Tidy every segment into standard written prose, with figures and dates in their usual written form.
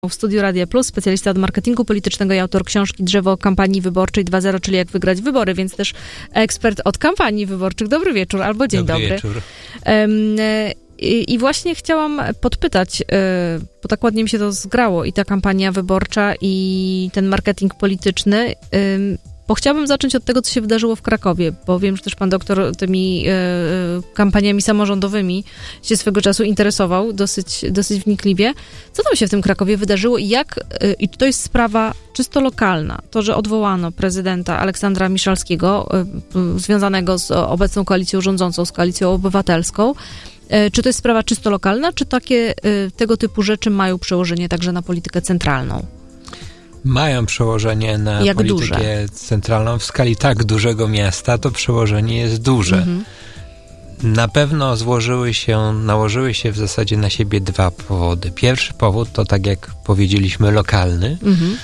W studiu Radia Plus, specjalista od marketingu politycznego i autor książki Drzewo kampanii wyborczej 2.0, czyli jak wygrać wybory, więc też ekspert od kampanii wyborczych. Dobry wieczór albo dzień dobry. Wieczór. I właśnie chciałam podpytać, bo tak ładnie mi się to zgrało, i ta kampania wyborcza, i ten marketing polityczny, bo chciałabym zacząć od tego, co się wydarzyło w Krakowie, bo wiem, że też pan doktor tymi kampaniami samorządowymi się swego czasu interesował dosyć wnikliwie. Co tam się w tym Krakowie wydarzyło i i to jest sprawa czysto lokalna, to, że odwołano prezydenta Aleksandra Miszalskiego, związanego z obecną koalicją rządzącą, z Koalicją Obywatelską. Czy to jest sprawa czysto lokalna, czy tego typu rzeczy mają przełożenie także na politykę centralną? Mają przełożenie na jak politykę duże? Centralną. W skali tak dużego miasta to przełożenie jest duże. Mhm. Na pewno nałożyły się w zasadzie na siebie dwa powody. Pierwszy powód to, tak jak powiedzieliśmy, lokalny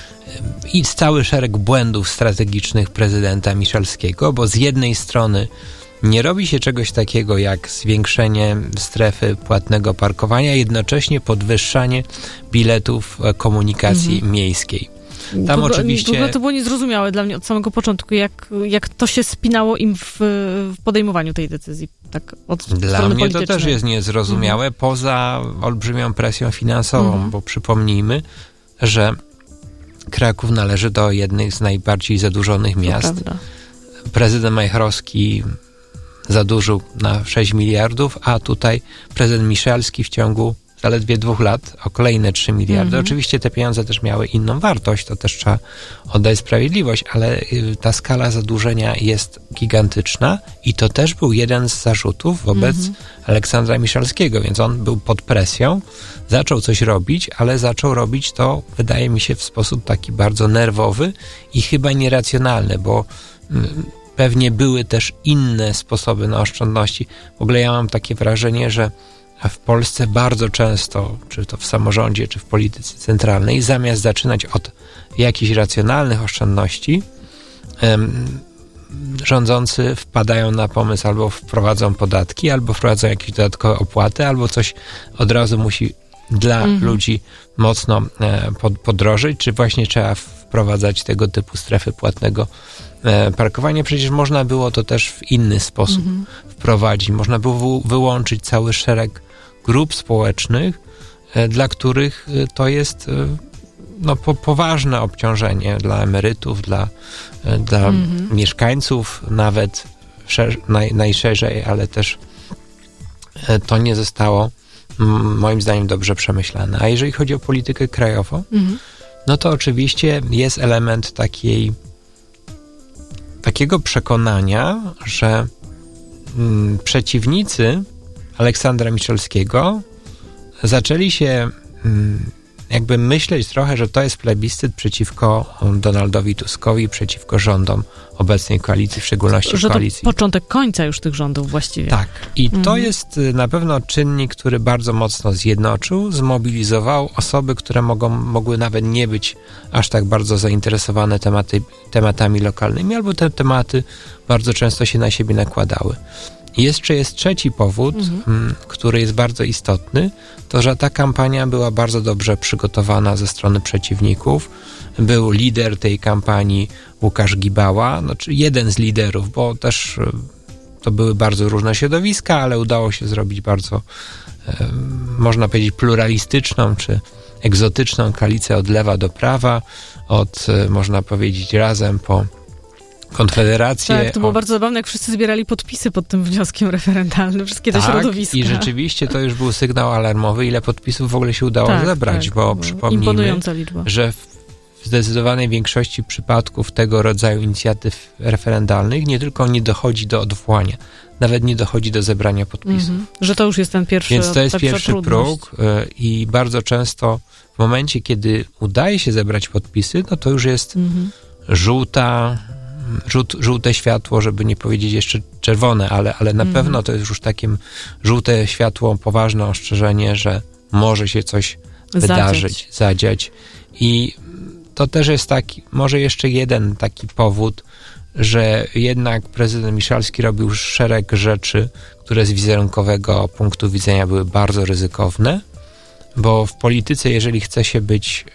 i cały szereg błędów strategicznych prezydenta Miszalskiego, bo z jednej strony nie robi się czegoś takiego jak zwiększenie strefy płatnego parkowania, jednocześnie podwyższanie biletów komunikacji miejskiej. Tam oczywiście... To było niezrozumiałe dla mnie od samego początku, jak to się spinało im w podejmowaniu tej decyzji. Tak, dla mnie to też jest niezrozumiałe, poza olbrzymią presją finansową, bo przypomnijmy, że Kraków należy do jednych z najbardziej zadłużonych miast. Prezydent Majchrowski zadłużył na 6 miliardów, a tutaj prezydent Miszalski w ciągu zaledwie 2 lat o kolejne 3 miliardy. Oczywiście te pieniądze też miały inną wartość, to też trzeba oddać sprawiedliwość, ale ta skala zadłużenia jest gigantyczna i to też był jeden z zarzutów wobec Aleksandra Miszalskiego, więc on był pod presją, zaczął coś robić, ale zaczął robić to, wydaje mi się, w sposób taki bardzo nerwowy i chyba nieracjonalny, bo pewnie były też inne sposoby na oszczędności. W ogóle ja mam takie wrażenie, że w Polsce bardzo często, czy to w samorządzie, czy w polityce centralnej, zamiast zaczynać od jakichś racjonalnych oszczędności, rządzący wpadają na pomysł albo wprowadzą podatki, albo wprowadzą jakieś dodatkowe opłaty, albo coś od razu musi dla ludzi mocno podrożyć, czy właśnie trzeba wprowadzać tego typu strefy płatnego parkowania. Przecież można było to też w inny sposób wprowadzić. Można było wyłączyć cały szereg grup społecznych, dla których to jest poważne obciążenie, dla emerytów, dla mieszkańców nawet najszerzej, ale też to nie zostało moim zdaniem dobrze przemyślane. A jeżeli chodzi o politykę krajową, no to oczywiście jest element takiego przekonania, że przeciwnicy Aleksandra Miszalskiego zaczęli się jakby myśleć trochę, że to jest plebiscyt przeciwko Donaldowi Tuskowi, przeciwko rządom obecnej koalicji, w szczególności że koalicji. To początek końca już tych rządów właściwie. Tak. I to jest na pewno czynnik, który bardzo mocno zjednoczył, zmobilizował osoby, które mogły nawet nie być aż tak bardzo zainteresowane tematami lokalnymi, albo te tematy bardzo często się na siebie nakładały. Jeszcze jest trzeci powód, który jest bardzo istotny, to, że ta kampania była bardzo dobrze przygotowana ze strony przeciwników. Był lider tej kampanii Łukasz Gibała, znaczy jeden z liderów, bo też to były bardzo różne środowiska, ale udało się zrobić bardzo, można powiedzieć, pluralistyczną czy egzotyczną koalicję od lewa do prawa, można powiedzieć, Razem po Konfederację. Tak, to było bardzo zabawne, jak wszyscy zbierali podpisy pod tym wnioskiem referendalnym, wszystkie te środowiska. I rzeczywiście to już był sygnał alarmowy, ile podpisów w ogóle się udało zebrać, bo przypomnijmy, że w zdecydowanej większości przypadków tego rodzaju inicjatyw referendalnych nie tylko nie dochodzi do odwołania, nawet nie dochodzi do zebrania podpisów. Że to już jest ten pierwszy Więc to jest pierwszy próg i bardzo często w momencie, kiedy udaje się zebrać podpisy, no to już jest żółte światło, żeby nie powiedzieć jeszcze czerwone, ale na pewno to jest już takie żółte światło, poważne ostrzeżenie, że może się coś wydarzyć, zadziać. I to też jest może jeszcze jeden taki powód, że jednak prezydent Miszalski robił szereg rzeczy, które z wizerunkowego punktu widzenia były bardzo ryzykowne, bo w polityce, jeżeli chce się być